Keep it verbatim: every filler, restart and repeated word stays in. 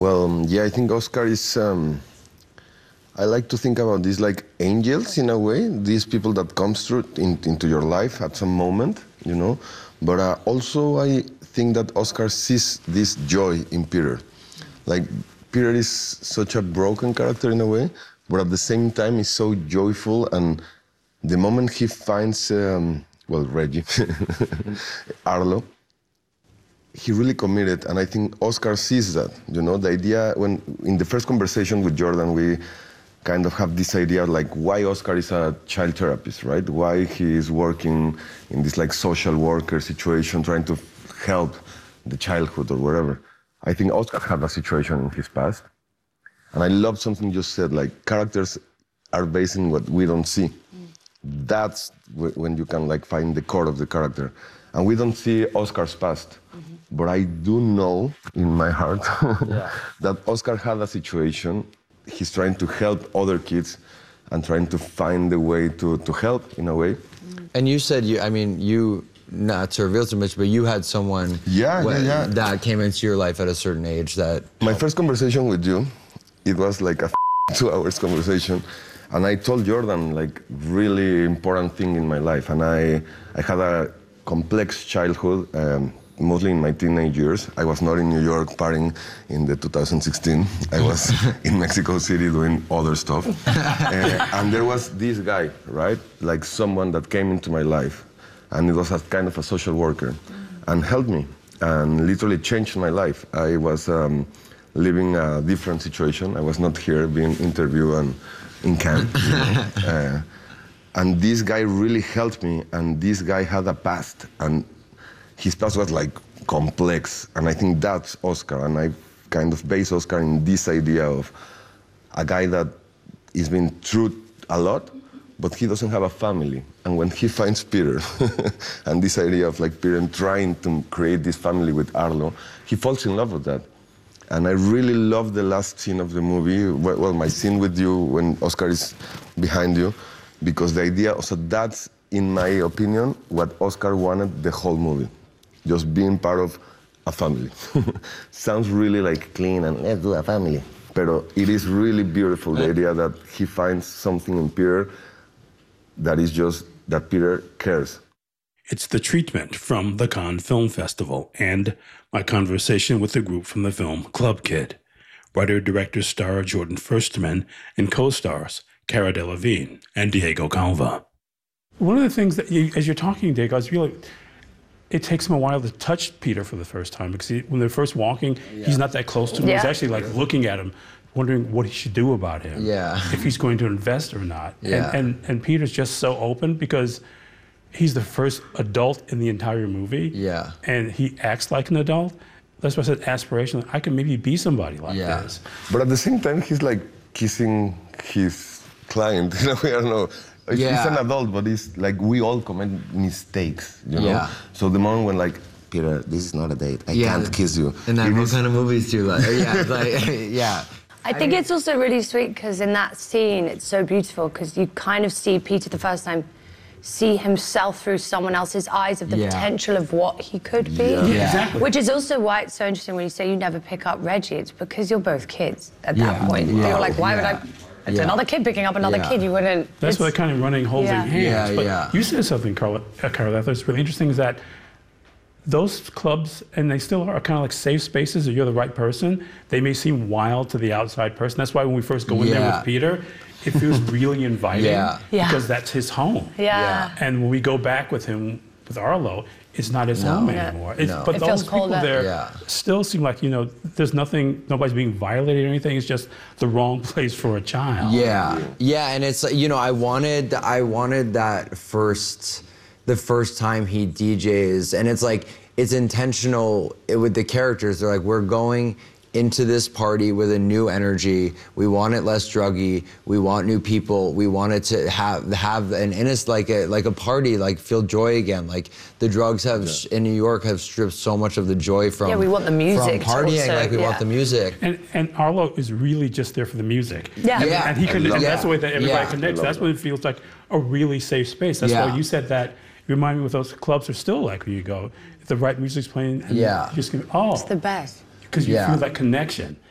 Well, um, yeah, I think Oscar is, um, I like to think about these like angels in a way, these people that comes through in, into your life at some moment, you know. But uh, also I think that Oscar sees this joy in Peter. Like, Peter is such a broken character in a way, but at the same time he's so joyful, and the moment he finds, um, well, Reggie, Arlo, he really committed, and I think Oscar sees that, you know, the idea when, in the first conversation with Jordan, we kind of have this idea like why Oscar is a child therapist, right? Why he is working in this like social worker situation, trying to help the childhood or wherever. I think Oscar had a situation in his past, and I love something you just said, like characters are based in what we don't see. Mm. That's when you can like find the core of the character. And we don't see Oscar's past. Mm-hmm. But I do know in my heart yeah. that Oscar had a situation. He's trying to help other kids and trying to find a way to, to help in a way. And you said, you, I mean, you, not to reveal too much, but you had someone yeah, when, yeah, yeah. that came into your life at a certain age that... My first conversation with you, it was like a two hours conversation. And I told Jordan, like, really important thing in my life. And I, I had a complex childhood, um, mostly in my teenage years. I was not in New York partying in the two thousand sixteen. I was in Mexico City doing other stuff. uh, and there was this guy, right? Like someone that came into my life. And it was a kind of a social worker and helped me and literally changed my life. I was um, living a different situation. I was not here being interviewed and in camp. You know? uh, and this guy really helped me, and this guy had a past, and his past was like complex, and I think that's Oscar, and I kind of base Oscar in this idea of a guy that has been through a lot, but he doesn't have a family. And when he finds Peter, and this idea of like Peter trying to create this family with Arlo, he falls in love with that. And I really love the last scene of the movie, well, my scene with you when Oscar is behind you, because the idea, so that's, in my opinion, what Oscar wanted the whole movie. Just being part of a family. Sounds really like clean and let's do a family. But it is really beautiful, the idea that he finds something in Peter that is just that Peter cares. It's The Treatment from the Cannes Film Festival and my conversation with the group from the film Club Kid. Writer-director-star Jordan Firstman and co-stars Cara Delevingne and Diego Calva. One of the things that, you, as you're talking, Diego, I was really, it takes him a while to touch Peter for the first time, because he, when they're first walking, yeah. he's not that close to him. Yeah. He's actually like looking at him, wondering what he should do about him. Yeah. If he's going to invest or not. Yeah. And, and, and Peter's just so open because he's the first adult in the entire movie. Yeah. And he acts like an adult. That's why I said aspirational. I can maybe be somebody like yeah. this. But at the same time, he's like kissing his client. You know, I don't know. Yeah. He's an adult, but he's like, we all commit mistakes, you know? Yeah. So the moment when like, Peter, this is not a date. I yeah. can't kiss you. And then what is... kind of movies do you like? yeah, like, yeah. I think it's also really sweet because in that scene, it's so beautiful because you kind of see Peter the first time see himself through someone else's eyes of the yeah. potential of what he could be. Yeah. Yeah, exactly. Which is also why it's so interesting when you say you never pick up Reggie. It's because you're both kids at yeah. that point. Yeah. You're like, why yeah. would I... It's yeah. another kid picking up another yeah. kid. You wouldn't... That's why they're kind of running, holding yeah. hands. Yeah, but yeah. you said something, Carla, uh, Carla, that was really interesting, is that those clubs, and they still are kind of like safe spaces, if you're the right person, they may seem wild to the outside person. That's why when we first go in yeah. there with Peter, it feels really inviting yeah. Yeah. because that's his home. Yeah. yeah. And when we go back with him, with Arlo, it's not his no. home No. anymore. It's, No. but It those feels people colder. there Yeah. still seem like, you know, there's nothing, nobody's being violated or anything. It's just the wrong place for a child. Yeah, yeah, and it's like, you know, I wanted, I wanted that first, the first time he D Js, and it's like, it's intentional with the characters. They're like, we're going into this party with a new energy. We want it less druggy. We want new people. We want it to have have an innocent, like a like a party, like feel joy again. Like the drugs have yeah. in New York have stripped so much of the joy from Yeah, we want the music from partying. also, like we yeah. want the music. And and Arlo is really just there for the music. Yeah. And, Yeah. and he can, and that. that's the way that everybody Yeah. connects. That's when it feels like a really safe space. That's Yeah. why you said that. You remind me what those clubs are still like when you go. If the right music's playing, and Yeah. you just go, oh. It's the best. Because you Yeah. feel that connection.